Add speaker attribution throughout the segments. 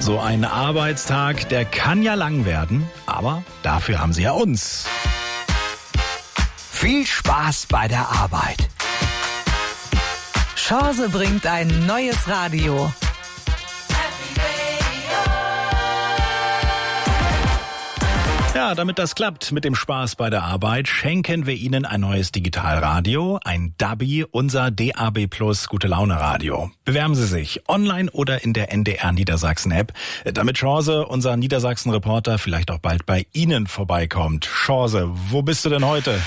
Speaker 1: So ein Arbeitstag, der kann ja lang werden, aber dafür haben Sie ja uns.
Speaker 2: Viel Spaß bei der Arbeit.
Speaker 3: Chance bringt ein neues Radio.
Speaker 1: Ja, damit das klappt mit dem Spaß bei der Arbeit, schenken wir Ihnen ein neues Digitalradio, ein DABI, unser DAB+ Gute-Laune-Radio. Bewerben Sie sich online oder in der NDR Niedersachsen-App, damit Chance, unser Niedersachsen-Reporter, vielleicht auch bald bei Ihnen vorbeikommt. Chance, wo bist du denn heute?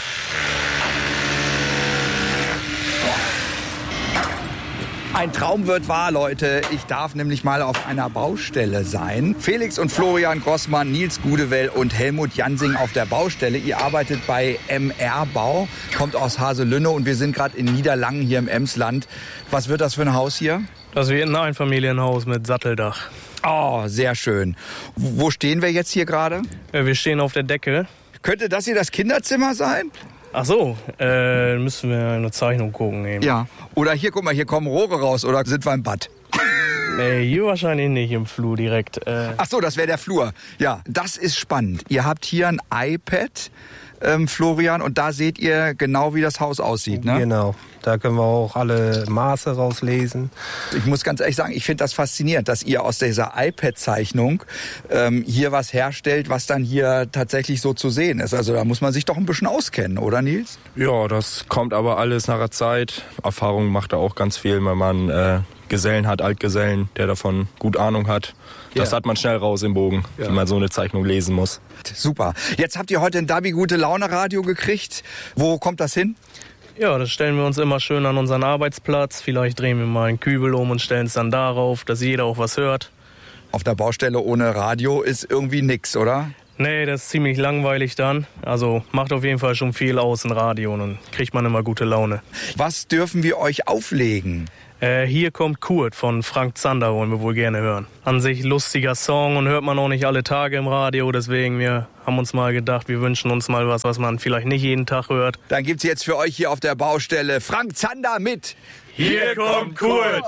Speaker 4: Ein Traum wird wahr, Leute. Ich darf nämlich mal auf einer Baustelle sein. Felix und Florian Grossmann, Nils Gudewell und Helmut Jansing auf der Baustelle. Ihr arbeitet bei MR Bau, kommt aus Haselünne und wir sind gerade in Niederlangen hier im Emsland. Was wird das für ein Haus hier?
Speaker 5: Das wird ein Einfamilienhaus mit Satteldach.
Speaker 4: Oh, sehr schön. Wo stehen wir jetzt hier gerade?
Speaker 5: Wir stehen auf der Decke.
Speaker 4: Könnte das hier das Kinderzimmer sein?
Speaker 5: Ach so, müssen wir eine Zeichnung gucken eben.
Speaker 4: Ja. Oder hier, guck mal, hier kommen Rohre raus. Oder sind wir im Bad?
Speaker 5: Nee, hier wahrscheinlich nicht im Flur direkt.
Speaker 4: Ach so, das wäre der Flur. Ja, das ist spannend. Ihr habt hier ein iPad, Florian, und da seht ihr genau, wie das Haus aussieht, ne?
Speaker 6: Genau, da können wir auch alle Maße rauslesen.
Speaker 4: Ich muss ganz ehrlich sagen, ich finde das faszinierend, dass ihr aus dieser iPad-Zeichnung hier was herstellt, was dann hier tatsächlich so zu sehen ist. Also da muss man sich doch ein bisschen auskennen, oder Nils?
Speaker 7: Ja, das kommt aber alles nach der Zeit. Erfahrung macht da auch ganz viel, wenn man Gesellen hat, Altgesellen, der davon gut Ahnung hat. Das hat man schnell raus im Bogen, wie man so eine Zeichnung lesen muss.
Speaker 4: Super. Jetzt habt ihr heute ein DABI Gute-Laune-Radio gekriegt. Wo kommt das hin?
Speaker 5: Ja, das stellen wir uns immer schön an unseren Arbeitsplatz. Vielleicht drehen wir mal einen Kübel um und stellen es dann darauf, dass jeder auch was hört.
Speaker 4: Auf der Baustelle ohne Radio ist irgendwie nix, oder?
Speaker 5: Nee, das ist ziemlich langweilig dann. Also macht auf jeden Fall schon viel aus ein Radio und dann kriegt man immer gute Laune.
Speaker 4: Was dürfen wir euch auflegen?
Speaker 5: Hier kommt Kurt von Frank Zander, wollen wir wohl gerne hören. An sich lustiger Song und hört man auch nicht alle Tage im Radio. Deswegen, wir haben uns mal gedacht, wir wünschen uns mal was man vielleicht nicht jeden Tag hört.
Speaker 4: Dann gibt's jetzt für euch hier auf der Baustelle Frank Zander mit
Speaker 5: Hier kommt Kurt.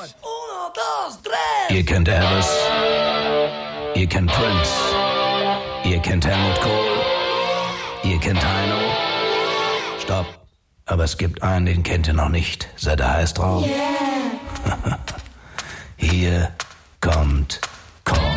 Speaker 2: Ihr kennt Elvis, ihr kennt Prince, ihr kennt Helmut Kohl, ihr kennt Heino. Stopp, aber es gibt einen, den kennt ihr noch nicht. Seid ihr heiß drauf? Yeah. Hier kommt